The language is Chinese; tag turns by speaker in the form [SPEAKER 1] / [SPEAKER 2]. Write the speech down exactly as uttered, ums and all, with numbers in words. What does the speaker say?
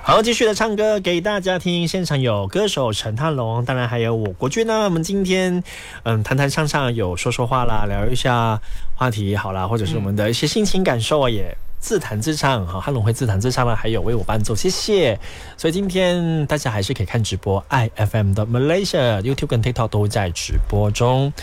[SPEAKER 1] 好，继续的唱歌给大家听。现场有歌手陈汉龙，当然还有我国军呢。我们今天嗯谈谈唱唱，有说说话啦，聊一下话题好啦，或者是我们的一些心情感受啊，也自弹自唱。好，汉龙会自弹自唱了，还有为我伴奏，谢谢。所以今天大家还是可以看直播，爱 F M 的 Malaysia YouTube 跟 TikTok 都在直播中。